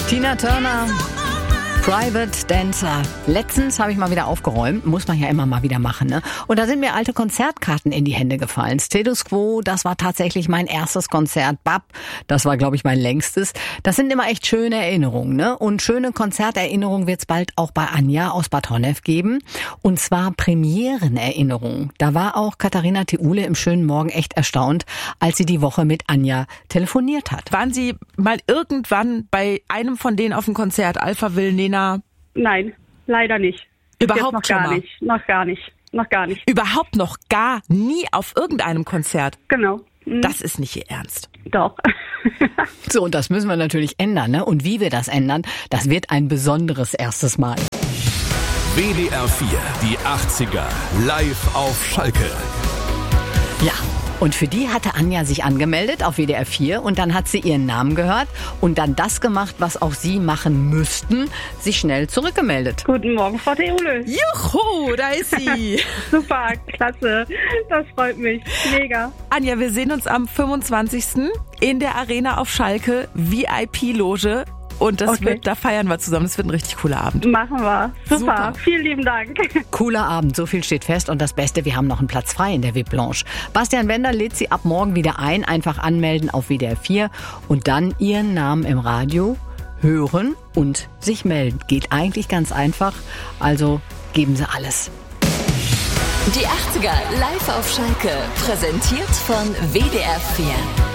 Tina Turner, Private Dancer. Letztens habe ich mal wieder aufgeräumt, muss man ja immer mal wieder machen, ne? Und da sind mir alte Konzertkarten in die Hände gefallen. Status Quo, das war tatsächlich mein erstes Konzert. Bab, das war, glaube ich, mein längstes. Das sind immer echt schöne Erinnerungen, ne? Und schöne Konzerterinnerungen wird es bald auch bei Anja aus Bad Honnef geben. Und zwar Premierenerinnerungen. Da war auch Katharina Theule im schönen Morgen echt erstaunt, als sie die Woche mit Anja telefoniert hat. Waren Sie mal irgendwann bei einem von denen auf dem Konzert, Alpha Will, Nena? Nein, leider nicht. Überhaupt noch schon gar mal? nicht. Noch gar nicht. Überhaupt noch gar nie auf irgendeinem Konzert? Genau. Das ist nicht Ihr Ernst. Doch. So, und das müssen wir natürlich ändern, ne? Und wie wir das ändern, das wird ein besonderes erstes Mal. WDR 4, die 80er, live auf Schalke. Ja. Und für die hatte Anja sich angemeldet auf WDR 4 und dann hat sie ihren Namen gehört und dann das gemacht, was auch Sie machen müssten, sich schnell zurückgemeldet. Guten Morgen, Frau Theule. Juhu, da ist sie. Super, klasse. Das freut mich. Mega. Anja, wir sehen uns am 25. in der Arena auf Schalke, VIP-Loge. Und da feiern wir zusammen. Das wird ein richtig cooler Abend. Machen wir. Super. Vielen lieben Dank. Cooler Abend, so viel steht fest. Und das Beste, wir haben noch einen Platz frei in der VIP Lounge. Bastian Wender lädt Sie ab morgen wieder ein. Einfach anmelden auf WDR 4 und dann Ihren Namen im Radio hören und sich melden. Geht eigentlich ganz einfach. Also geben Sie alles. Die 80er live auf Schalke. Präsentiert von WDR 4.